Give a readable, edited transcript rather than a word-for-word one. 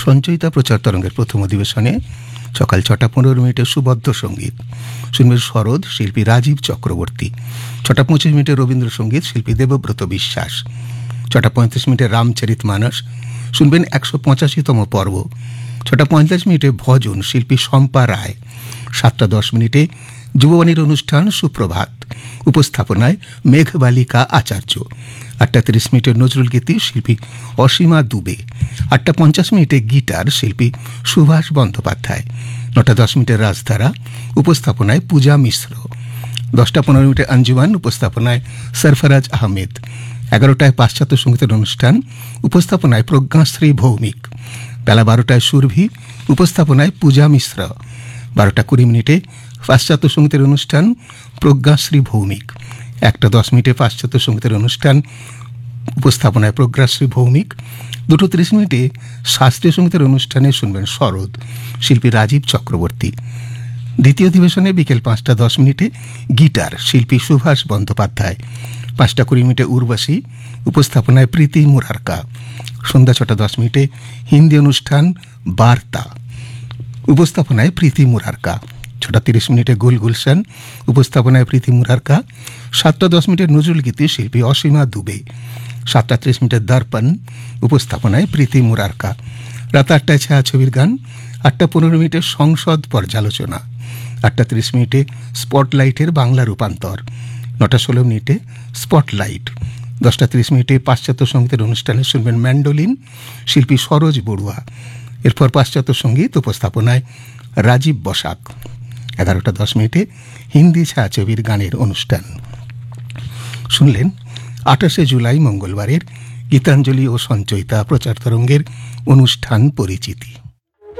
সঞ্চয়িতা প্রচার তরঙ্গের প্রথম অধিবেশনে সকাল 6:15 সুবদ্ধ সঙ্গীত শুনবেন সরোদ শিল্পী রাজীব চক্রবর্তী। 6:25 রবীন্দ্রসঙ্গীত শিল্পী দেবব্রত বিশ্বাস। 6:35 রামচরিত মানস শুনবেন 185তম পর্ব। 6:45 ভজন শিল্পী শম্পা রায়। 7:10 যুববাণীর অনুষ্ঠান সুপ্রভাত, উপস্থাপনায় মেঘবালিকা আচার্য। 8:30 নজরুল গীতি শিল্পী অসীমা দুবে। 8:50 গিটার শিল্পী সুভাষ বন্দ্যোপাধ্যায়। 9:10 রাজধারা, উপস্থাপনায় পূজা মিশ্র। 10:15 আঞ্জুমান, উপস্থাপনায় সরফরাজ আহমেদ। 11টায় পাশ্চাত্য সঙ্গীতের অনুষ্ঠান, উপস্থাপনায় প্রজ্ঞাশ্রী ভৌমিক। বেলা 12টায় সুরভি, উপস্থাপনায় পূজা মিশ্র। 12:20 পাশ্চাত্য সঙ্গীতের অনুষ্ঠান, প্রজ্ঞাশ্রী ভৌমিক। 1:10 পাশ্চাত্য সঙ্গীতের অনুষ্ঠান, উপস্থাপনায় প্রজ্ঞাশ্রী ভৌমিক। 2:30 শাস্ত্রীয় সঙ্গীতের অনুষ্ঠানে শুনবেন সরোদ শিল্পী রাজীব চক্রবর্তী। দ্বিতীয় অধিবেশনে বিকেল 5:10 গিটার শিল্পী সুভাষ বন্দ্যোপাধ্যায়। 5:20 উর্বশী, উপস্থাপনায় প্রীতি মুরারকা। সন্ধ্যা 6:10 হিন্দি অনুষ্ঠান বার্তা, উপস্থাপনায় প্রীতি মুরারকা। 6:30 গুল গুলশান, উপস্থাপনায় প্রীতি মুরারকা। 7:10 নজরুল গীতি শিল্পী অসীমা দুবে। 7:30 দর্পণ, উপস্থাপনায় প্রীতি মুরারকা। রাত 8টায় ছায়াছবির গান। 8:15 সংসদ পর্যালোচনা। 8:30 স্পটলাইটের বাংলা রূপান্তর। 9:16 স্পটলাইট। 10:30 পাশ্চাত্য সঙ্গীতের অনুষ্ঠানে শুনবেন ম্যান্ডোলিন শিল্পী সরোজ বড়ুয়া। এরপর পাশ্চাত্য সঙ্গীত, উপস্থাপনায় রাজীব বসাক। 11:10 হিন্দি ছায়াছবির গানের অনুষ্ঠান। শুনলেন 28 জুলাই মঙ্গলবারের গীতাঞ্জলি ও সঞ্চয়িতা প্রচার তরঙ্গের অনুষ্ঠান পরিচিতি।